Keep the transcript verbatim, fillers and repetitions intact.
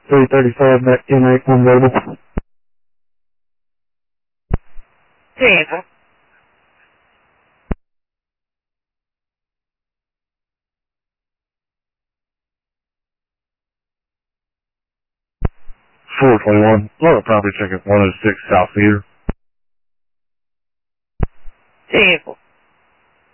three thirty-five, net ten eight, one available. Vehicle. four twenty-one, Florida property check at one oh six South Theater. Vehicle.